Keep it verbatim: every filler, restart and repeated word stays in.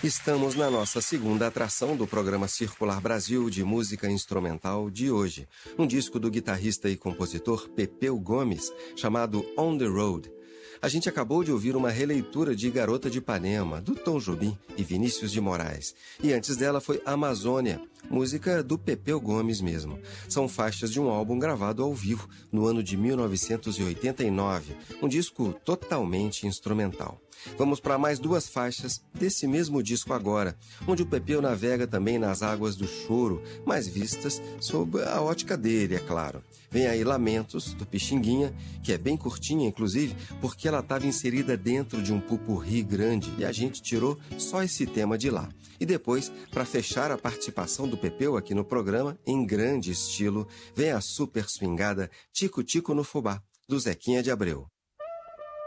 Estamos na nossa segunda atração do programa Circular Brasil de música instrumental de hoje. Um disco do guitarrista e compositor Pepeu Gomes, chamado On the Road. A gente acabou de ouvir uma releitura de Garota de Ipanema, do Tom Jobim e Vinícius de Moraes. E antes dela foi Amazônia, música do Pepeu Gomes mesmo. São faixas de um álbum gravado ao vivo no ano de mil novecentos e oitenta e nove, um disco totalmente instrumental. Vamos para mais duas faixas desse mesmo disco agora, onde o Pepeu navega também nas águas do choro, mas vistas sob a ótica dele, é claro. Vem aí Lamentos, do Pixinguinha, que é bem curtinha, inclusive, porque ela estava inserida dentro de um pupurri grande e a gente tirou só esse tema de lá. E depois, para fechar a participação do Pepeu aqui no programa, em grande estilo, vem a super swingada Tico Tico no Fubá, do Zequinha de Abreu.